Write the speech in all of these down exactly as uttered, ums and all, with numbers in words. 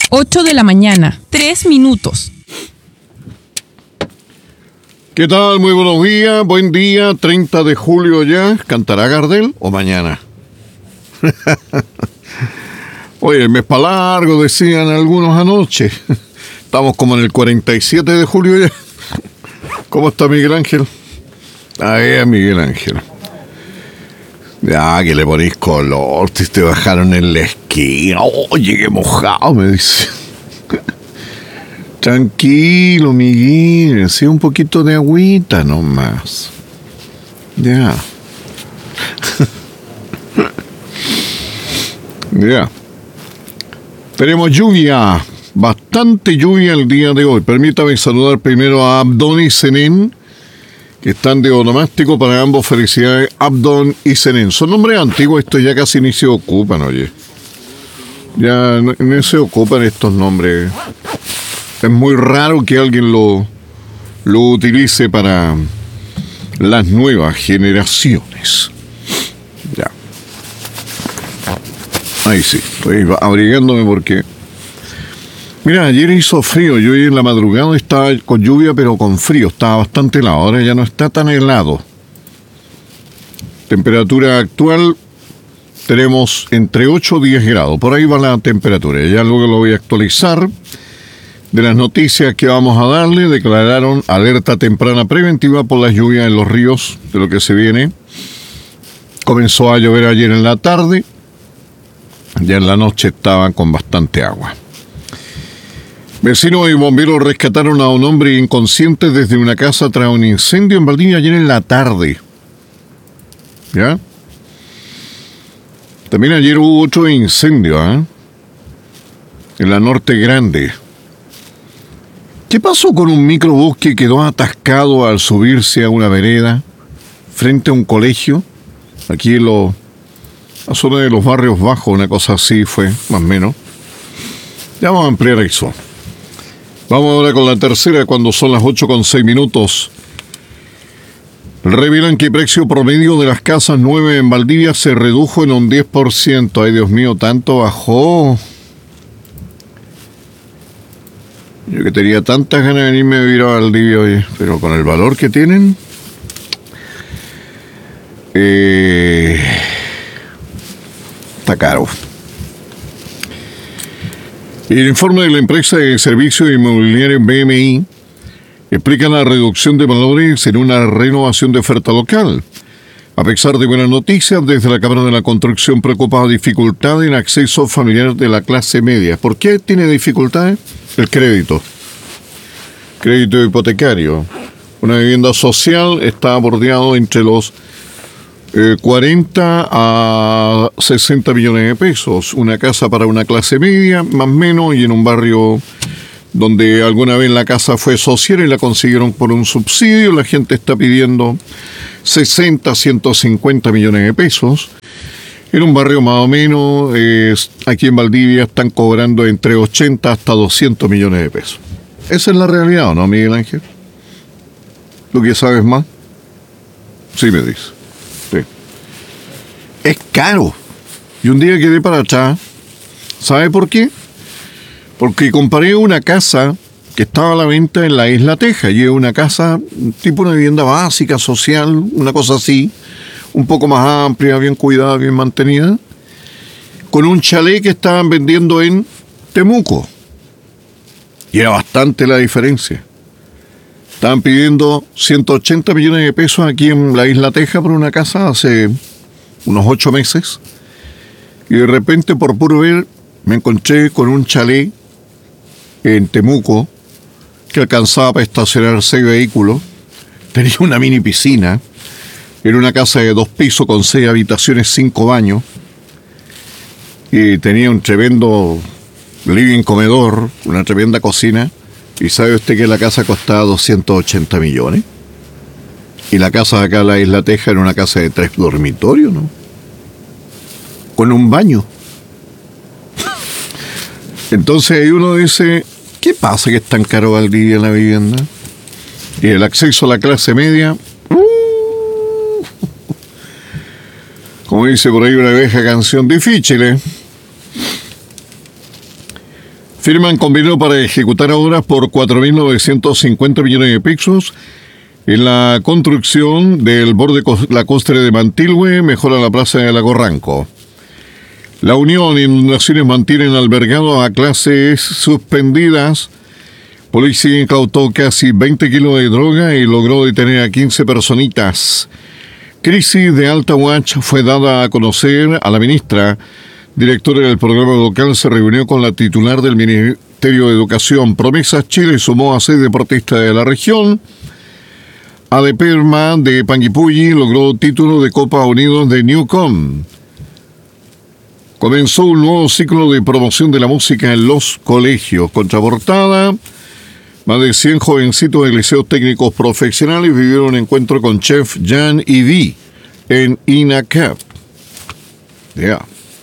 ocho de la mañana, tres minutos. ¿Qué tal? Muy buenos días, buen día, treinta de julio ya. ¿Cantará Gardel o mañana? Oye, el mes para largo, decían algunos anoche. Estamos como en el cuarenta y siete de julio ya. ¿Cómo está Miguel Ángel? Ahí, Miguel Ángel. Ya, que le ponís color, te, te bajaron en la esquina. Oye, qué mojado, me dice. Tranquilo, Miguel, sí, un poquito de agüita nomás. Ya. Ya. Tenemos lluvia, bastante lluvia el día de hoy. Permítame saludar primero a Abdón y Zenén, que están de onomástico para ambos. Felicidades, Abdón y Zenén. Son nombres antiguos, estos ya casi ni se ocupan, oye. Ya no, no se ocupan estos nombres. Es muy raro que alguien lo, lo utilice para las nuevas generaciones. Ya. Ahí sí, estoy abrigándome porque... Mira, ayer hizo frío, yo hoy en la madrugada estaba con lluvia pero con frío, estaba bastante helado, ahora ya no está tan helado. Temperatura actual, tenemos entre ocho y diez grados, por ahí va la temperatura, ya luego lo voy a actualizar. De las noticias que vamos a darle, declararon alerta temprana preventiva por las lluvias en los ríos, de lo que se viene. Comenzó a llover ayer en la tarde, ya en la noche estaban con bastante agua. Vecinos y bomberos rescataron a un hombre inconsciente desde una casa tras un incendio en Valdivia ayer en la tarde. ¿Ya? También ayer hubo otro incendio, ¿eh? En la Norte Grande. ¿Qué pasó con un microbús que quedó atascado al subirse a una vereda frente a un colegio? Aquí en lo, la zona de los barrios bajos, una cosa así fue, más o menos. Ya vamos a ampliar eso. Vamos ahora con la tercera, cuando son las ocho con seis minutos. Revelan que el precio promedio de las casas nueve en Valdivia se redujo en un diez por ciento. Ay, Dios mío, tanto bajó. Yo que tenía tantas ganas de venirme a vivir a Valdivia hoy, pero con el valor que tienen, eh, está caro. El informe de la empresa de servicios inmobiliarios B M I explica la reducción de valores en una renovación de oferta local. A pesar de buenas noticias, desde la Cámara de la Construcción preocupa dificultad en acceso familiar de la clase media. ¿Por qué tiene dificultades? El crédito. Crédito hipotecario. Una vivienda social está bordeado entre los eh, cuarenta a sesenta millones de pesos. Una casa para una clase media, más o menos, y en un barrio donde alguna vez la casa fue social y la consiguieron por un subsidio, la gente está pidiendo sesenta, ciento cincuenta millones de pesos. En un barrio más o menos, eh, aquí en Valdivia están cobrando entre ochenta hasta doscientos millones de pesos. Esa es la realidad, ¿o no, Miguel Ángel? ¿Tú que sabes más? Sí, me dice. Sí. Es caro. Y un día quedé para atrás. ¿Sabe por qué? Porque comparé una casa que estaba a la venta en la Isla Teja, y es una casa tipo una vivienda básica, social, una cosa así, un poco más amplia, bien cuidada, bien mantenida, con un chalet que estaban vendiendo en Temuco. Y era bastante la diferencia. Estaban pidiendo ciento ochenta millones de pesos aquí en la Isla Teja por una casa hace unos ocho meses. Y de repente, por puro ver, me encontré con un chalet en Temuco que alcanzaba para estacionar seis vehículos. Tenía una mini piscina. Era una casa de dos pisos con seis habitaciones, cinco baños. Y tenía un tremendo living comedor, una tremenda cocina. ¿Y sabe usted que la casa costaba doscientos ochenta millones? Y la casa de acá en la Isla Teja era una casa de tres dormitorios, ¿no? Con un baño. Entonces ahí uno dice, ¿qué pasa que es tan caro Valdivia la vivienda? Y el acceso a la clase media, uh, como dice por ahí una vieja canción, difícil, ¿eh? Firman convenio para ejecutar obras por cuatro mil novecientos cincuenta millones de pesos en la construcción del borde lacustre de Mantilhue, mejora la plaza de Lago Ranco. La Unión e Inundaciones mantienen albergado a clases suspendidas. Policía incautó casi veinte kilos de droga y logró detener a quince personitas. Crisis de Alta Huach fue dada a conocer a la ministra. Directora del programa local se reunió con la titular del Ministerio de Educación. Promesas Chile sumó a seis deportistas de la región. Adeperma de Panguipulli logró título de Copa Unidos de Newcom. Comenzó un nuevo ciclo de promoción de la música en los colegios. Contraportada, más de cien jovencitos de liceos técnicos profesionales vivieron un encuentro con Chef Jan y Vi en INACAP. Ya. Yeah.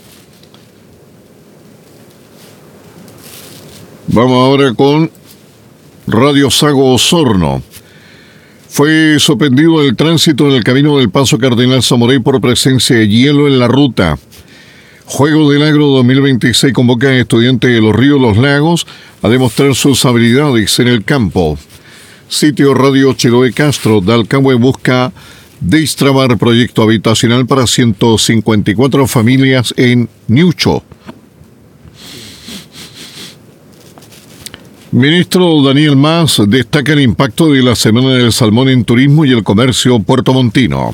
Vamos ahora con Radio Sago Osorno. Fue suspendido el tránsito en el camino del Paso Cardenal Zamorey por presencia de hielo en la ruta. Juego del Agro dos mil veintiséis convoca a estudiantes de los ríos Los Lagos a demostrar sus habilidades en el campo. Sitio Radio Chiloé Castro, Dalcahue busca destrabar proyecto habitacional para ciento cincuenta y cuatro familias en Ñucho. Ministro Daniel Mas destaca el impacto de la Semana del Salmón en turismo y el comercio puertomontino.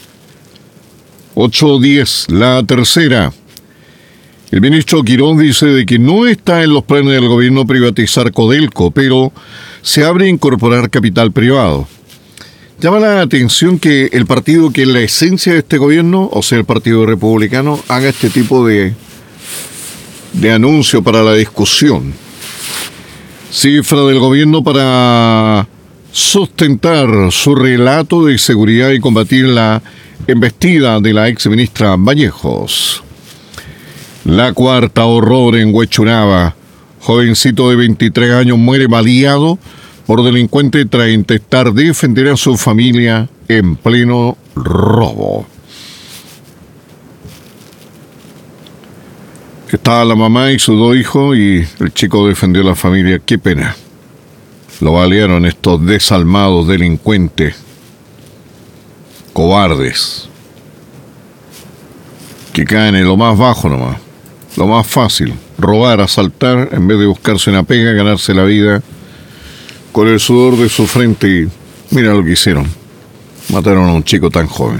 ocho diez, la tercera. El ministro Quirón dice de que no está en los planes del gobierno privatizar Codelco, pero se abre a incorporar capital privado. Llama la atención que el partido que es la esencia de este gobierno, o sea el Partido Republicano, haga este tipo de, de anuncio para la discusión. Cifra del gobierno para sustentar su relato de seguridad y combatir la embestida de la ex ministra Vallejos. La cuarta, horror en Huechuraba. Jovencito de veintitrés años muere baleado por delincuente tras intentar defender a su familia en pleno robo. Estaba la mamá y sus dos hijos y el chico defendió a la familia. Qué pena. Lo balearon estos desalmados delincuentes, cobardes, que caen en lo más bajo nomás, lo más fácil, robar, asaltar, en vez de buscarse una pega, ganarse la vida con el sudor de su frente. Y mira lo que hicieron, mataron a un chico tan joven.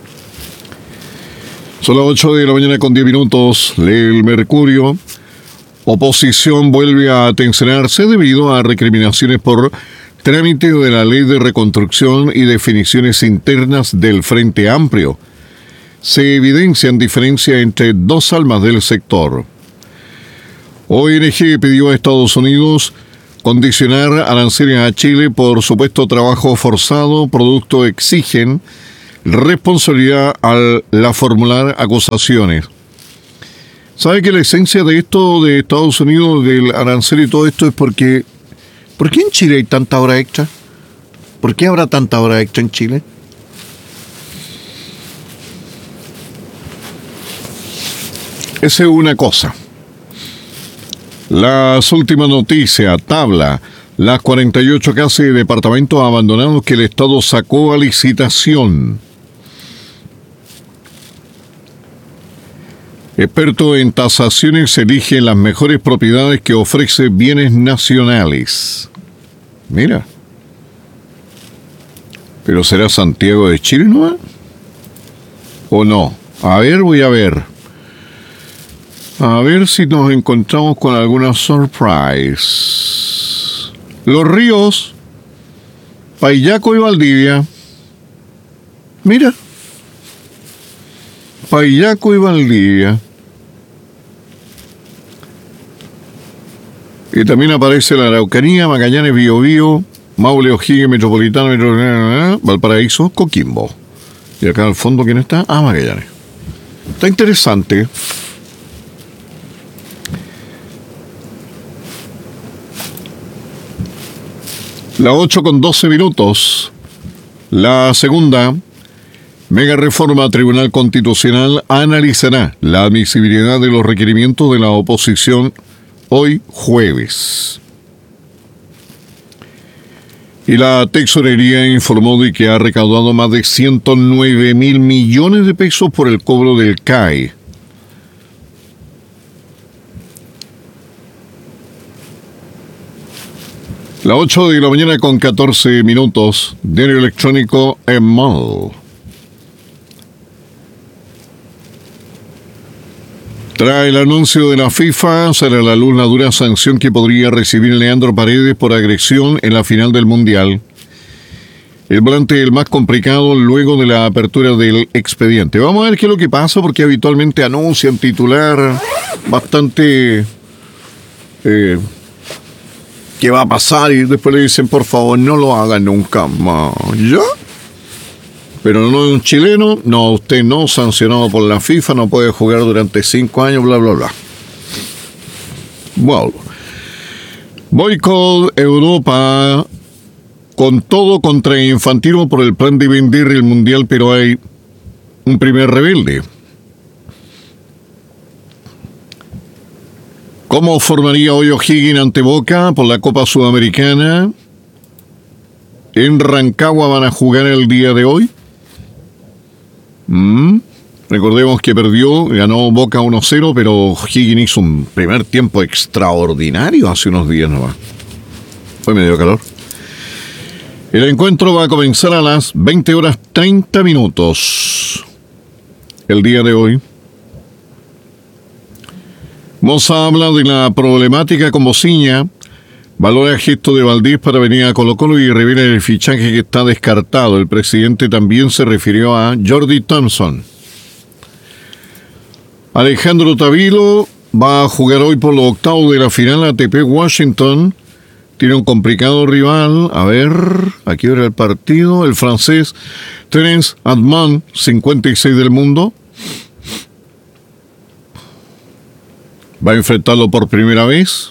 Son las ocho de la mañana con diez minutos. Lee el Mercurio. Oposición vuelve a tensionarse debido a recriminaciones por trámite de la ley de reconstrucción y definiciones internas del Frente Amplio. Se evidencian diferencias entre dos almas del sector. O N G pidió a Estados Unidos condicionar aranceles a Chile por supuesto trabajo forzado, producto exigen responsabilidad al la formular acusaciones. ¿Sabe que la esencia de esto de Estados Unidos, del arancel y todo esto es porque... ¿Por qué en Chile hay tanta hora extra? ¿Por qué habrá tanta hora extra en Chile? Esa es una cosa. Las últimas noticias, tabla, las cuarenta y ocho casas y departamentos abandonados que el Estado sacó a licitación. Experto en tasaciones elige las mejores propiedades que ofrece bienes nacionales. Mira. ¿Pero será Santiago de Chile, no? ¿O no? A ver, voy a ver. A ver si nos encontramos con alguna surprise. Los Ríos, Paillaco y Valdivia. Mira. Paillaco y Valdivia. Y también aparece la Araucanía, Magallanes, Biobío, Maule, O'Higgins, Metropolitano, Valparaíso, Coquimbo. Y acá al fondo, ¿quién está? Ah, Magallanes. Está interesante. La ocho con doce minutos. La segunda... Mega reforma Tribunal Constitucional analizará la admisibilidad de los requerimientos de la oposición hoy jueves. Y la tesorería informó de que ha recaudado más de ciento nueve mil millones de pesos por el cobro del C A E. Las ocho de la mañana con catorce minutos, diario electrónico E M O L. Tras el anuncio de la FIFA, sale a la luz la dura sanción que podría recibir Leandro Paredes por agresión en la final del Mundial. El volante el más complicado luego de la apertura del expediente. Vamos a ver qué es lo que pasa, porque habitualmente anuncian titular bastante... Eh, ¿Qué va a pasar? Y después le dicen, por favor, no lo hagan nunca más. ¿Ya? Pero no es un chileno, no, usted no, sancionado por la FIFA, no puede jugar durante cinco años, bla, bla, bla. Bueno. Boicot Europa con todo contra Infantino por el plan de vender el Mundial, pero hay un primer rebelde. ¿Cómo formaría hoy O'Higgins ante Boca por la Copa Sudamericana? ¿En Rancagua van a jugar el día de hoy? Mm. Recordemos que perdió, ganó Boca uno cero, pero O'Higgins hizo un primer tiempo extraordinario hace unos días nomás. Fue medio calor. El encuentro va a comenzar a las veinte horas treinta minutos. El día de hoy. Moza habla de la problemática con Bociña, valora el gesto de Valdés para venir a Colo-Colo y revela el fichaje que está descartado. El presidente también se refirió a Jordi Thompson. Alejandro Tavilo va a jugar hoy por los octavos de la final A T P Washington. Tiene un complicado rival. A ver, aquí era el partido. El francés Terence Adman, cincuenta y seis del mundo. Va a enfrentarlo por primera vez.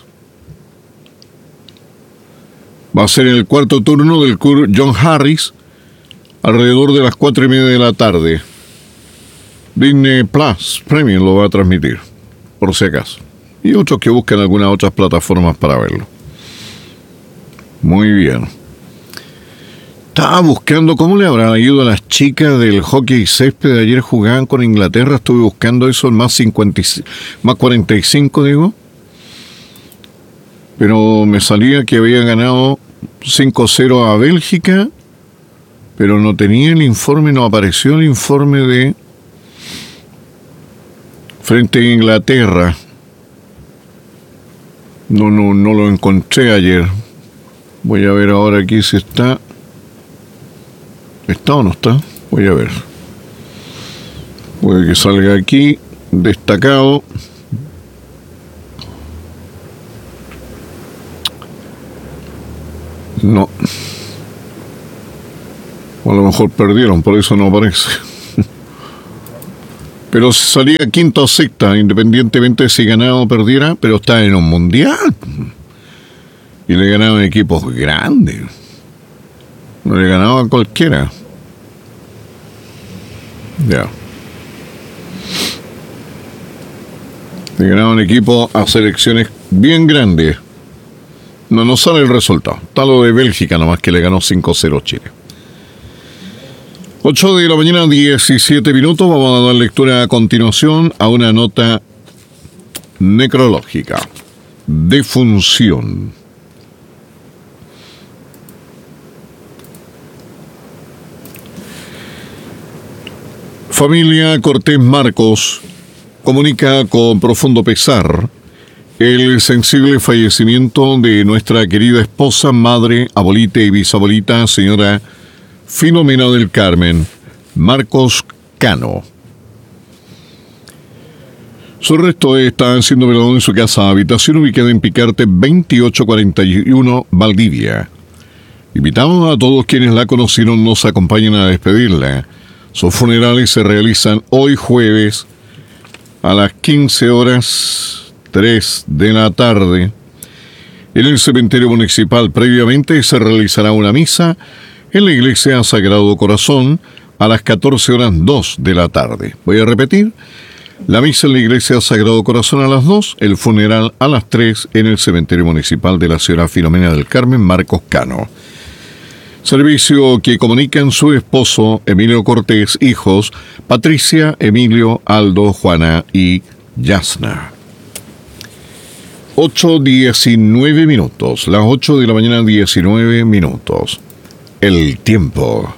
Va a ser en el cuarto turno del Cur John Harris, alrededor de las cuatro y media de la tarde. Disney Plus Premium lo va a transmitir, por si acaso. Y otros que busquen algunas otras plataformas para verlo. Muy bien. Estaba buscando cómo le habrán ido a las chicas del hockey césped. Ayer jugaban con Inglaterra. Estuve buscando eso en más cincuenta, más cuarenta y cinco, digo. Pero me salía que había ganado cinco cero a Bélgica. Pero no tenía el informe, no apareció el informe de frente a Inglaterra. No, no, no lo encontré ayer. Voy a ver ahora aquí si está. ¿Está o no está? Voy a ver. Puede que salga aquí destacado. No. O a lo mejor perdieron, por eso no aparece. Pero salía quinta o sexta, independientemente de si ganaba o perdiera, pero está en un mundial. Y le ganaban equipos grandes. No le ganaba a cualquiera. Ya. Le ganaban equipos a selecciones bien grandes. No nos sale el resultado. Está lo de Bélgica nomás, que le ganó cinco cero a Chile. ocho de la mañana, diecisiete minutos. Vamos a dar lectura a continuación a una nota necrológica. Defunción. Familia Cortés Marcos comunica con profundo pesar el sensible fallecimiento de nuestra querida esposa, madre, abuelita y bisabuelita, señora Filomena del Carmen Marcos Cano. Sus restos están siendo velados en su casa habitación ubicada en Picarte veintiocho cuarenta y uno, Valdivia. Invitamos a todos quienes la conocieron nos acompañen a despedirla. Sus funerales se realizan hoy jueves a las quince horas tres de la tarde en el cementerio municipal. Previamente se realizará una misa en la iglesia Sagrado Corazón a las catorce horas dos de la tarde. Voy a repetir, La misa en la iglesia Sagrado Corazón a las dos, el funeral a las tres en el cementerio municipal de la señora Filomena del Carmen Marcos Cano. Servicio que comunican su esposo Emilio Cortés, hijos Patricia, Emilio, Aldo, Juana y Yasna. ocho diecinueve minutos, las ocho de la mañana diecinueve minutos. El tiempo.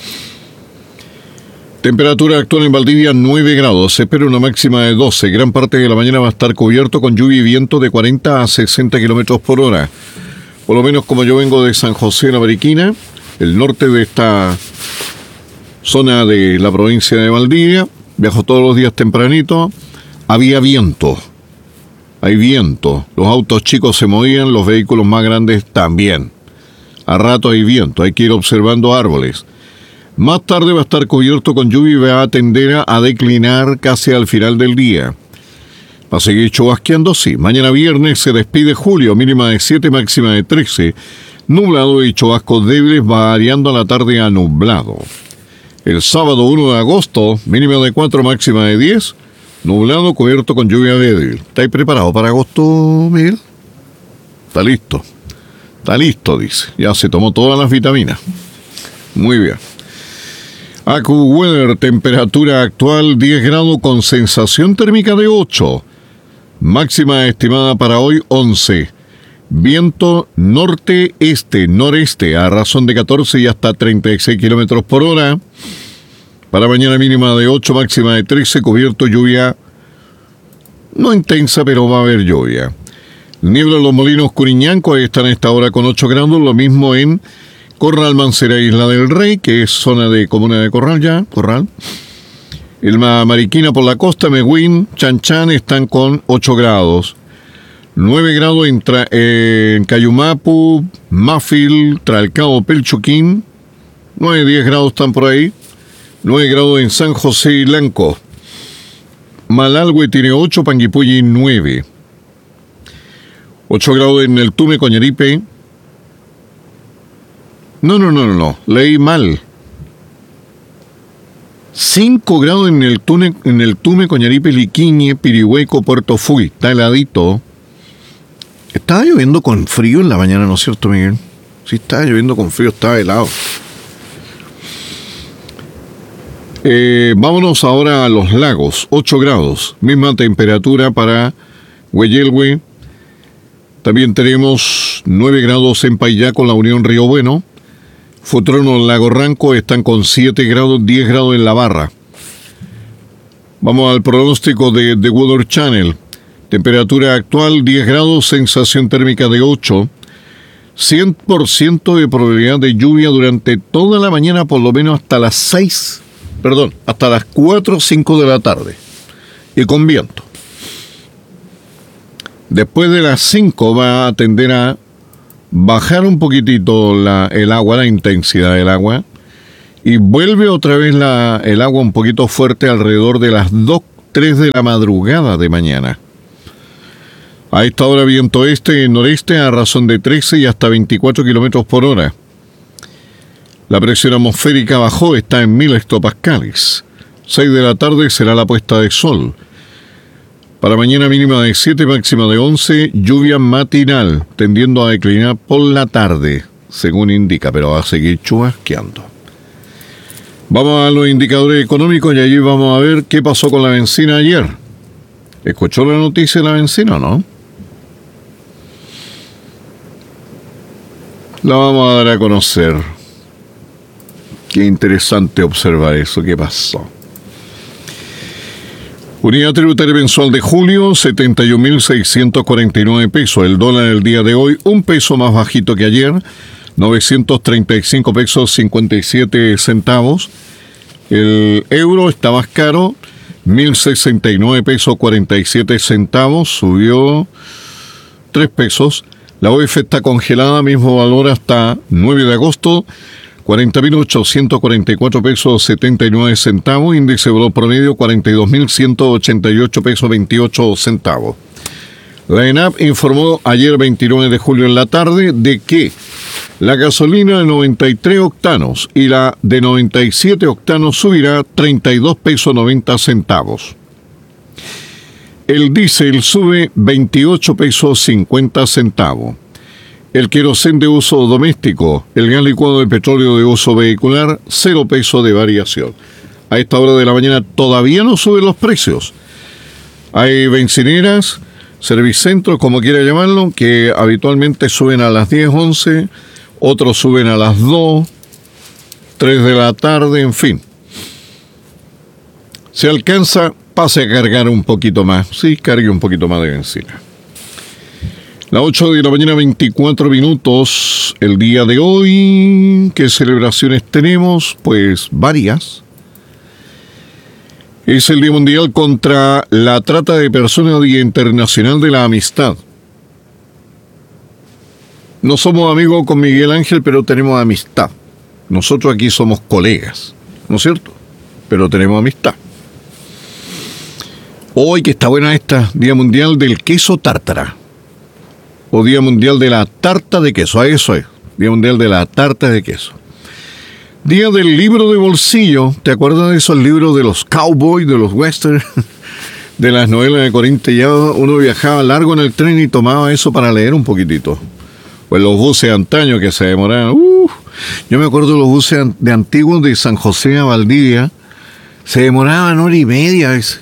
Temperatura actual en Valdivia nueve grados, se espera una máxima de doce. Gran parte de la mañana va a estar cubierto con lluvia y viento de cuarenta a sesenta kilómetros por hora. Por lo menos como yo vengo de San José de la Mariquina, el norte de esta zona de la provincia de Valdivia, viajo todos los días tempranito, había viento. Hay viento, los autos chicos se movían, los vehículos más grandes también. A rato hay viento, hay que ir observando árboles. Más tarde va a estar cubierto con lluvia y va a tender a declinar casi al final del día. Va a seguir chubasqueando, sí. Mañana viernes se despide julio, mínima de siete, máxima de trece. Nublado y chubascos débiles, variando a la tarde a nublado. El sábado uno de agosto, mínima de cuatro, máxima de diez. Nublado, cubierto con lluvia débil. ¿Estáis preparados para agosto, Miguel? Está listo. Está listo, dice. Ya se tomó todas las vitaminas. Muy bien. AccuWeather, temperatura actual diez grados con sensación térmica de ocho. Máxima estimada para hoy once. Viento norte-este, noreste a razón de catorce y hasta treinta y seis kilómetros por hora. Para mañana mínima de ocho, máxima de trece, cubierto, lluvia no intensa, pero va a haber lluvia. Niebla en los Molinos Curiñanco, ahí están a esta hora con ocho grados, lo mismo en Corral, Mancera, Isla del Rey, que es zona de comuna de Corral ya, Corral. El Mariquina por la costa, Mehuín, Chanchan están con ocho grados. nueve grados en, tra- eh, en Cayumapu, Mafil, Tralcao, Pelchuquín. nueve, diez grados están por ahí. nueve grados en San José y Lanco. Malalhue tiene ocho, Panguipulli nueve. ocho grados en el Tume, Coñaripe. No, no, no, no, no, leí mal. cinco grados en el Tume, en el Tume, Coñaripe, Liquiñe, Pirihueco, Puerto Fui. Está heladito. Estaba lloviendo con frío en la mañana, ¿no es cierto, Miguel? Sí, estaba lloviendo con frío, estaba helado. Eh, vámonos ahora a los lagos, ocho grados, misma temperatura para Hueyelhue. También tenemos nueve grados en Payá con la Unión Río Bueno. Futrono, Lago Ranco están con siete grados, diez grados en La Barra. Vamos al pronóstico de The Weather Channel. Temperatura actual diez grados, sensación térmica de ocho. cien por ciento de probabilidad de lluvia durante toda la mañana, por lo menos hasta las seis. Perdón, hasta las cuatro o cinco de la tarde. Y con viento. Después de las cinco va a tender a bajar un poquitito la, el agua, la intensidad del agua. Y vuelve otra vez la, el agua un poquito fuerte alrededor de las dos, tres de la madrugada de mañana. A esta hora viento este y noreste a razón de trece y hasta veinticuatro kilómetros por hora. La presión atmosférica bajó, está en mil hectopascales. seis de la tarde será la puesta de sol. Para mañana mínima de siete, máxima de once, lluvia matinal, tendiendo a declinar por la tarde, según indica, pero va a seguir chubasqueando. Vamos a los indicadores económicos y allí vamos a ver qué pasó con la bencina ayer. ¿Escuchó la noticia de la bencina o no? La vamos a dar a conocer. Qué interesante observar eso, qué pasó. Unidad tributaria mensual de julio, setenta y un mil seiscientos cuarenta y nueve pesos. El dólar el día de hoy, un peso más bajito que ayer, novecientos treinta y cinco pesos cincuenta y siete centavos. El euro está más caro, mil sesenta y nueve pesos cuarenta y siete centavos, subió tres pesos. La O F está congelada, mismo valor hasta nueve de agosto, cuarenta mil ochocientos cuarenta y cuatro pesos setenta y nueve centavos, índice de valor promedio cuarenta y dos mil ciento ochenta y ocho pesos veintiocho centavos. La ENAP informó ayer veintinueve de julio en la tarde de que la gasolina de noventa y tres octanos y la de noventa y siete octanos subirá treinta y dos pesos noventa centavos. El diésel sube veintiocho pesos cincuenta centavos. El querosén de uso doméstico, el gas licuado de petróleo de uso vehicular, cero pesos de variación. A esta hora de la mañana todavía no suben los precios. Hay bencineras, servicentros, como quiera llamarlo, que habitualmente suben a las diez, once, otros suben a las dos, tres de la tarde, en fin. Si alcanza, pase a cargar un poquito más. Sí, cargue un poquito más de benzina. Las ocho de la mañana, veinticuatro minutos, el día de hoy. ¿Qué celebraciones tenemos? Pues varias. Es el Día Mundial contra la Trata de Personas, Día Internacional de la Amistad. No somos amigos con Miguel Ángel, pero tenemos amistad. Nosotros aquí somos colegas, ¿no es cierto? Pero tenemos amistad. Hoy, que está buena esta, Día Mundial del Queso Tártara. O Día Mundial de la Tarta de Queso, a eso es. Día Mundial de la Tarta de Queso. Día del Libro de Bolsillo. ¿Te acuerdas de esos libros de los cowboys, de los westerns, de las novelas de Corintellado? Uno viajaba largo en el tren y tomaba eso para leer un poquitito. Pues los buses antaños que se demoraban. Uh, yo me acuerdo de los buses de antiguos de San José a Valdivia. Se demoraban hora y media. Ese.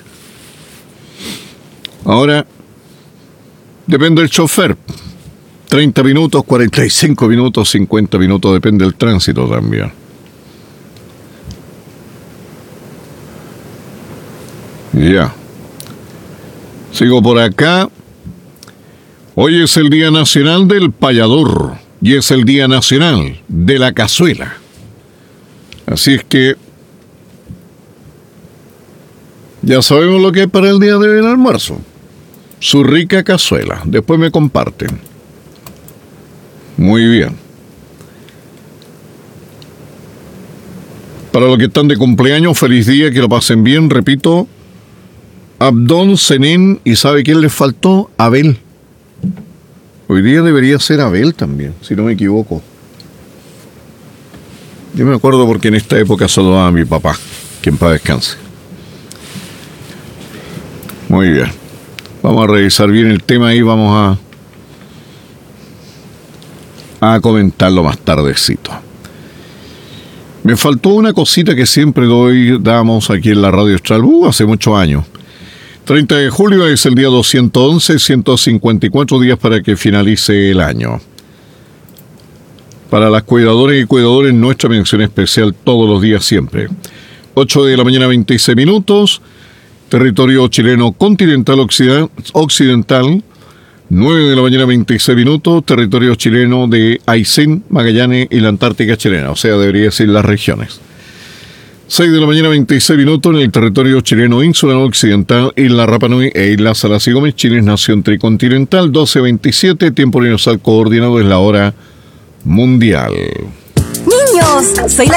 Ahora, depende del chofer. treinta minutos, cuarenta y cinco minutos, cincuenta minutos, depende del tránsito también. Ya. Sigo por acá. Hoy es el Día Nacional del Payador y es el Día Nacional de la Cazuela. Así es que ya sabemos lo que es para el día de hoy el almuerzo. Su rica cazuela. Después me comparten. Muy bien. Para los que están de cumpleaños, feliz día, que lo pasen bien. Repito, Abdón, Zenén, y ¿sabe quién les faltó? Abel. Hoy día debería ser Abel también, si no me equivoco. Yo me acuerdo porque en esta época saludaba a mi papá, que en paz descanse. Muy bien. Vamos a revisar bien el tema y vamos a, a comentarlo más tardecito. Me faltó una cosita que siempre doy, damos aquí en la Radio Austral, uh, hace muchos años. treinta de julio es el día doscientos once, ciento cincuenta y cuatro días para que finalice el año. Para las cuidadoras y cuidadores, nuestra mención especial todos los días siempre. ocho de la mañana, veintiséis minutos, territorio chileno continental occidental. nueve de la mañana, veintiséis minutos, territorio chileno de Aysén, Magallanes y la Antártica chilena, o sea, debería decir las regiones. seis de la mañana, veintiséis minutos, en el territorio chileno insular occidental, Isla Rapa Nui e Isla Salas y Gómez. Chile es nación tricontinental. Doce veintisiete, tiempo universal coordinado, es la hora mundial. Niños, soy la